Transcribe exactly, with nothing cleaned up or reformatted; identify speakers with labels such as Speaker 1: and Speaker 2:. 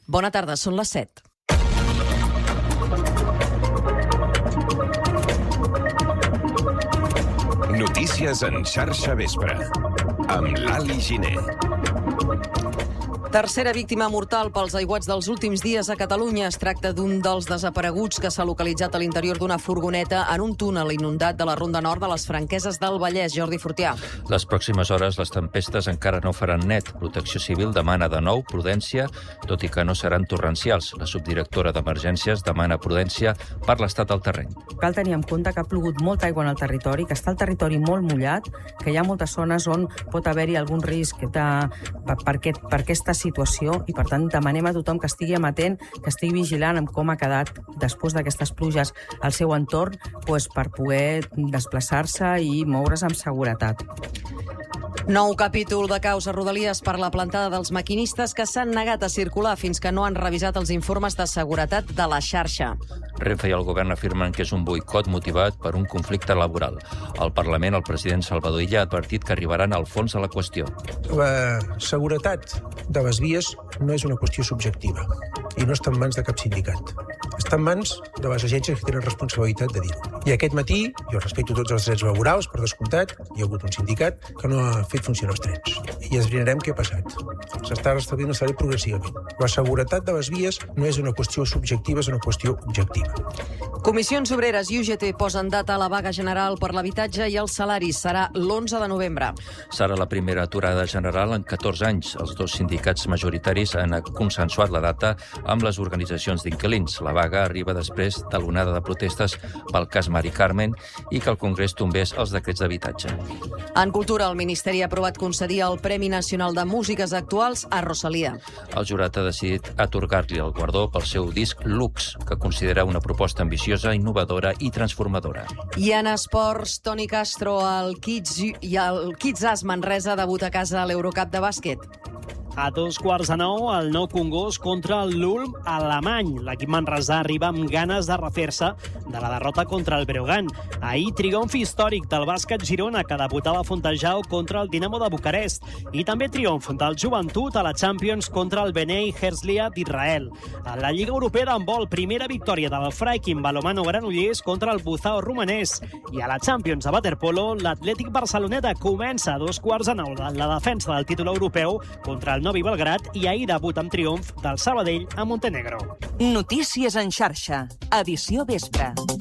Speaker 1: Bona tarda, són les set.
Speaker 2: Notícies en xarxa vespre, amb l'Ali Giner.
Speaker 1: Tercera víctima mortal pels aiguats dels últims dies a Catalunya. Es tracta d'un dels desapareguts que s'ha localitzat a l'interior d'una furgoneta en un túnel inundat de la Ronda Nord de les Franqueses del Vallès. Jordi Fortià.
Speaker 3: Les pròximes hores les tempestes encara no faran net. Protecció Civil demana de nou prudència, tot i que no seran torrencials. La subdirectora d'Emergències demana prudència per l'estat del terreny.
Speaker 4: Cal tenir en compte que ha plogut molta aigua en el territori, que està el territori molt mullat, que hi ha moltes zones on pot haver-hi algun risc de, per, per, aquest, per aquesta situació i, per tant, demanem a tothom que estigui amatent, que estigui vigilant amb com ha quedat després d'aquestes pluges al seu entorn, doncs, per poder desplaçar-se i moure's amb seguretat.
Speaker 1: Nou capítol de caos a Rodalies per la plantada dels maquinistes que s'han negat a circular fins que no han revisat els informes de seguretat de la xarxa.
Speaker 3: Renfe i el govern afirmen que és un boicot motivat per un conflicte laboral. Al Parlament, el president Salvador Illa ha advertit que arribaran al fons de la qüestió.
Speaker 5: La seguretat de les vies no és una qüestió subjectiva i no està en mans de cap sindicat. Està en mans de les agències que tenen responsabilitat de dir-ho. I aquest matí, jo respecto tots els drets laborals, per descomptat, hi ha hagut un sindicat que no ha fet funcionar els trens. I esbrinarem què ha passat. S'està restablint el servei progressivament. La seguretat de les vies no és una qüestió subjectiva, és una qüestió objectiva.
Speaker 1: Comissions Obreres i U G T posen data a la vaga general per l'habitatge i els salaris. Serà l'onze de novembre.
Speaker 3: Serà la primera aturada general en catorze anys. Els dos sindicats majoritaris han consensuat la data amb les organitzacions d'inquilins. La vaga arriba després de l'onada de protestes pel cas Mari Carmen i que el Congrés tombés els decrets d'habitatge.
Speaker 1: En cultura, el Ministeri ha aprovat concedir el Premi Nacional de Músiques Actuals a Rosalía.
Speaker 3: El jurat ha decidit atorgar-li el guardó pel seu disc Lux, que considera una proposta ambiciosa, innovadora i transformadora.
Speaker 1: I en esports, Toni Castro el Kids, i el Kids As Manresa debuta a casa a l'Eurocup de bàsquet.
Speaker 6: A dos quarts de nou, el Nou Congost contra l'Ulm alemany. L'equip manresà arriba amb ganes de refer-se de la derrota contra el Breogán. Ahir, triomf històric del bàsquet Girona, que debutava a Fontejau contra el Dinamo de Bucarest. I també triomf del Joventut a la Champions contra el Bnei Herzliya d'Israel. A la Lliga Europea d'handbol, primera victòria del Freikin Balomano Granollers contra el Buzao romanès. I a la Champions de waterpolo, l'Atlètic Barceloneta comença a dos quarts de nou la defensa del títol europeu contra el Novi Belgrad i ahir debut amb triomf del Sabadell a Montenegro.
Speaker 7: Notícies en xarxa, edició vespre.